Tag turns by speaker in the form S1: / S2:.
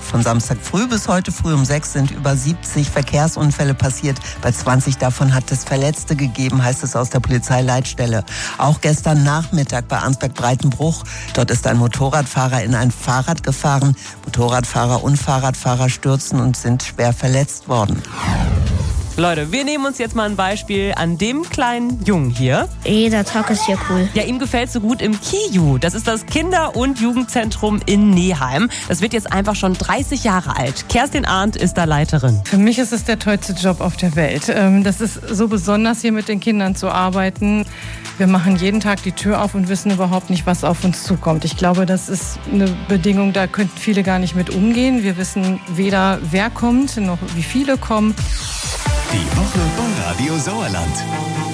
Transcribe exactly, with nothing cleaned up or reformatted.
S1: Von Samstag früh bis heute früh um sechs sind über siebzig Verkehrsunfälle passiert. Bei zwanzig davon hat es Verletzte gegeben, heißt es aus der Polizeileitstelle. Auch gestern Nachmittag bei Arnsberg-Breitenbruch. Dort ist ein Motorradfahrer in ein Fahrrad gefahren. Motorradfahrer und Fahrradfahrer stürzen und sind schwer verletzt worden.
S2: Leute, wir nehmen uns jetzt mal ein Beispiel an dem kleinen Jungen hier.
S3: Jeder Tag ist hier cool.
S2: Ja, ihm gefällt so gut im K I U. Das ist das Kinder- und Jugendzentrum in Neheim. Das wird jetzt einfach schon dreißig Jahre alt. Kerstin Arndt ist da Leiterin.
S4: Für mich ist es der tollste Job auf der Welt. Das ist so besonders, hier mit den Kindern zu arbeiten. Wir machen jeden Tag die Tür auf und wissen überhaupt nicht, was auf uns zukommt. Ich glaube, das ist eine Bedingung, da könnten viele gar nicht mit umgehen. Wir wissen weder, wer kommt, noch wie viele kommen.
S5: Die Woche bei Radio Sauerland.